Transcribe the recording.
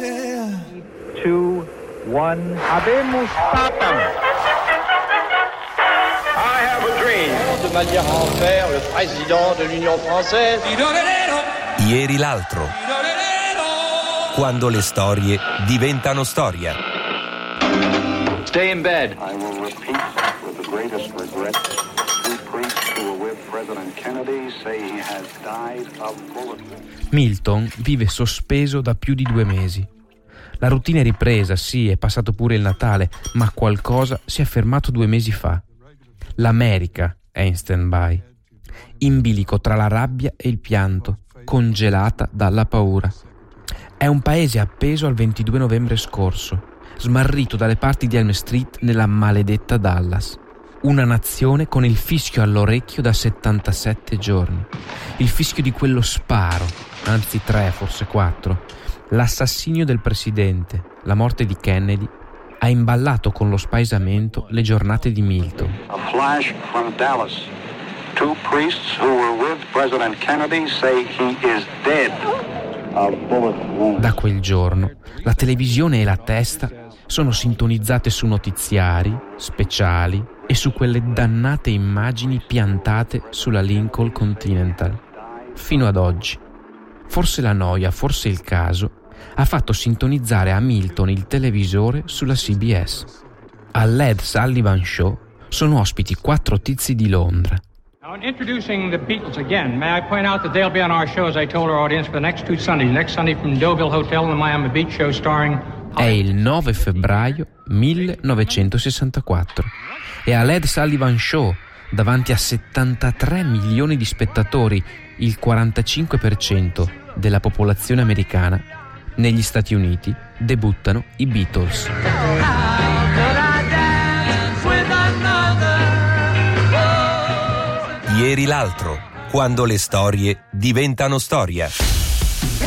2, 1. Habemus Papam. I have a dream. De manière à en faire le président de l'Union française. Ieri l'altro. Quando le storie diventano storia. Stay in bed. I will repeat with the greatest regret, 2 priests who were with President Kennedy say he has died of bullet wounds. Milton vive sospeso da più di 2 mesi. La routine è ripresa, sì, è passato pure il Natale, ma qualcosa si è fermato 2 mesi fa. L'America è in stand-by, in bilico tra la rabbia e il pianto, congelata dalla paura. È un paese appeso al 22 novembre scorso, smarrito dalle parti di Elm Street nella maledetta Dallas. Una nazione con il fischio all'orecchio da 77 giorni. Il fischio di quello sparo, anzi 3, forse 4. L'assassinio del presidente, la morte di Kennedy, ha imballato con lo spaesamento le giornate di Milton. A flash from Dallas. 2 priests who were with President Kennedy say he is dead of bullet wounds. Da quel giorno, la televisione e la testa sono sintonizzate su notiziari, speciali e su quelle dannate immagini piantate sulla Lincoln Continental. Fino ad oggi. Forse la noia, forse il caso, ha fatto sintonizzare a Milton il televisore sulla CBS. All'Ed Sullivan Show sono ospiti 4 tizi di Londra. Now, in introducing the Beatles again, may I point out that they'll be on our show, as I told our audience, for the next 2 Sundays. Next Sunday from Deauville Hotel and the Miami Beach show starring... È il 9 febbraio 1964 e all'Ed Sullivan Show, davanti a 73 milioni di spettatori, il 45% della popolazione americana, negli Stati Uniti debuttano i Beatles. Ieri l'altro, quando le storie diventano storia.